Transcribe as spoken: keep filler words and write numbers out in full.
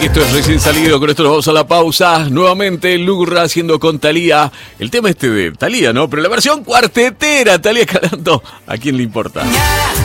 Y esto es Recién Salido, con esto nos vamos a la pausa. Nuevamente Lurra haciendo con Thalía. El tema este de Thalía, ¿no? Pero la versión cuartetera, Thalía cantando. ¿A quién le importa?